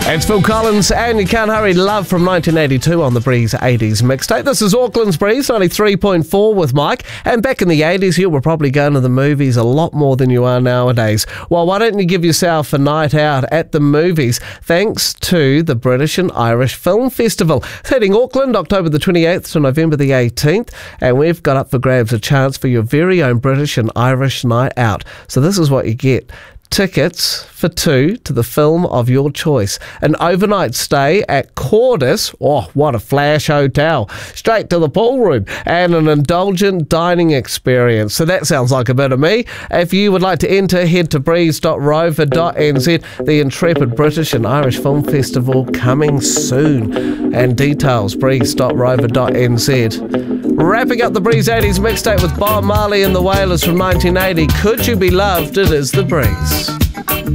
It's Phil Collins and You Can't Hurry Love from 1982 on the Breeze 80s mixtape. This is Auckland's Breeze, 93.4 with Mike. And back in the 80s, you were probably going to the movies a lot more than you are nowadays. Well, why don't you give yourself a night out at the movies thanks to the British and Irish Film Festival. It's hitting Auckland October the 28th to November the 18th. And we've got up for grabs a chance for your very own British and Irish night out. So this is what you get. Tickets for two to the film of your choice. An overnight stay at Cordis, oh, what a flash hotel, straight to the pool room, and an indulgent dining experience. So that sounds like a bit of me. If you would like to enter, head to breeze.rover.nz. The intrepid British and Irish Film Festival coming soon. And details, breeze.rover.nz. Wrapping up the Breeze 80s mixtape with Bob Marley and the Wailers from 1980. Could You Be Loved? It is the Breeze.